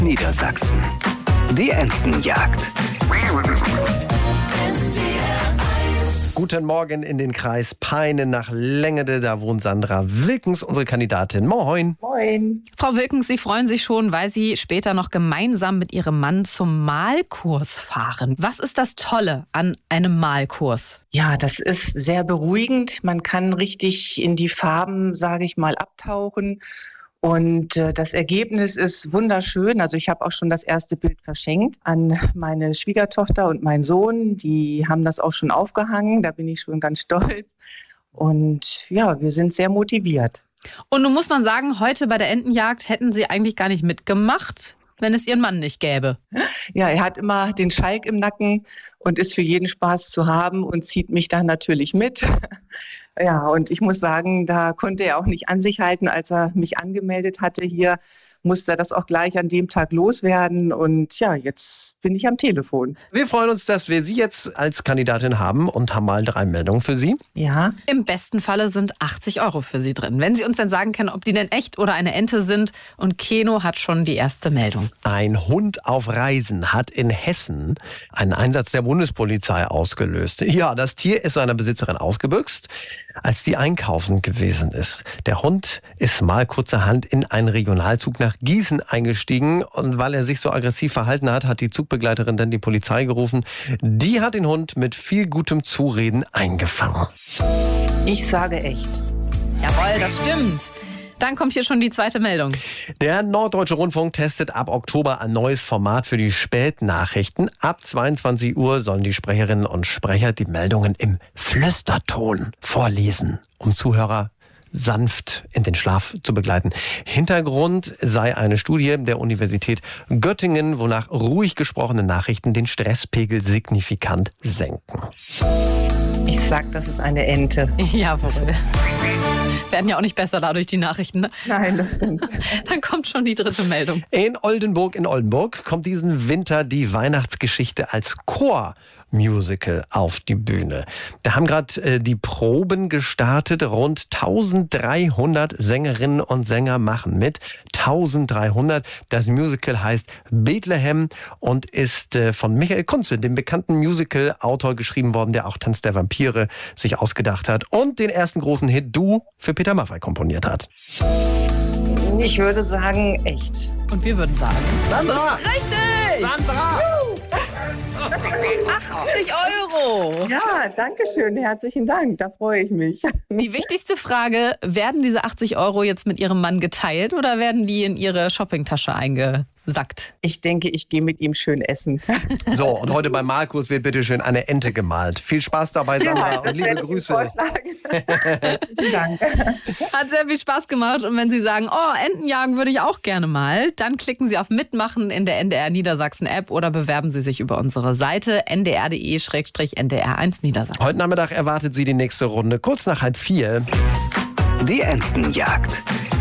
Niedersachsen. Die Entenjagd. Guten Morgen in den Kreis Peine nach Lengede. Da wohnt Sandra Wilkens, unsere Kandidatin. Moin. Moin. Frau Wilkens, Sie freuen sich schon, weil Sie später noch gemeinsam mit Ihrem Mann zum Malkurs fahren. Was ist das Tolle an einem Malkurs? Ja, das ist sehr beruhigend. Man kann richtig in die Farben, sage ich mal, abtauchen. Und das Ergebnis ist wunderschön. Also ich habe auch schon das erste Bild verschenkt an meine Schwiegertochter und meinen Sohn. Die haben das auch schon aufgehangen. Da bin ich schon ganz stolz. Und ja, wir sind sehr motiviert. Und nun muss man sagen, heute bei der Entenjagd hätten Sie eigentlich gar nicht mitgemacht, wenn es Ihren Mann nicht gäbe. Ja, er hat immer den Schalk im Nacken und ist für jeden Spaß zu haben und zieht mich dann natürlich mit. Ja, und ich muss sagen, da konnte er auch nicht an sich halten, als er mich angemeldet hatte hier. Musste er das auch gleich an dem Tag loswerden. Und ja, jetzt bin ich am Telefon. Wir freuen uns, dass wir Sie jetzt als Kandidatin haben und haben mal 3 Meldungen für Sie. Ja. Im besten Falle sind 80 € für Sie drin. Wenn Sie uns dann sagen können, ob die denn echt oder eine Ente sind. Und Keno hat schon die erste Meldung. Ein Hund auf Reisen hat in Hessen einen Einsatz der Bundespolizei ausgelöst. Ja, das Tier ist seiner Besitzerin ausgebüxt, als die einkaufen gewesen ist. Der Hund ist mal kurzerhand in einen Regionalzug nach Gießen eingestiegen. Und weil er sich so aggressiv verhalten hat, hat die Zugbegleiterin dann die Polizei gerufen. Die hat den Hund mit viel gutem Zureden eingefangen. Ich sage echt. Jawohl, das stimmt. Dann kommt hier schon die zweite Meldung. Der Norddeutsche Rundfunk testet ab Oktober ein neues Format für die Spätnachrichten. Ab 22 Uhr sollen die Sprecherinnen und Sprecher die Meldungen im Flüsterton vorlesen, um Zuhörer sanft in den Schlaf zu begleiten. Hintergrund sei eine Studie der Universität Göttingen, wonach ruhig gesprochene Nachrichten den Stresspegel signifikant senken. Ich sag, das ist eine Ente. Jawohl. Werden ja auch nicht besser dadurch die Nachrichten. Ne? Nein, das stimmt. Dann kommt schon die dritte Meldung. In Oldenburg kommt diesen Winter die Weihnachtsgeschichte als Chormusical auf die Bühne. Da haben gerade die Proben gestartet. Rund 1300 Sängerinnen und Sänger machen mit. 1300. Das Musical heißt Bethlehem und ist von Michael Kunze, dem bekannten Musical-Autor, geschrieben worden, der auch Tanz der Vampire sich ausgedacht hat und den ersten großen Hit Du für Peter Maffay komponiert hat. Ich würde sagen, echt. Und wir würden sagen, das Sandra! ist richtig! Sandra! 80 €! Ja, danke schön. Herzlichen Dank. Da freue ich mich. Die wichtigste Frage, werden diese 80 € jetzt mit Ihrem Mann geteilt oder werden die in Ihre Shoppingtasche eingesackt? Ich denke, ich gehe mit ihm schön essen. So, und heute beim Malkurs wird bitte schön eine Ente gemalt. Viel Spaß dabei, Sandra, und liebe Grüße. Herzlichen Dank. Hat sehr viel Spaß gemacht und wenn Sie sagen, oh, Entenjagen würde ich auch gerne mal, dann klicken Sie auf Mitmachen in der NDR Niedersachsen App oder bewerben Sie sich über unsere Seite ndr.de/ndr1 Niedersachsen. Heute Nachmittag erwartet Sie die nächste Runde, kurz nach 3:30. Die Entenjagd.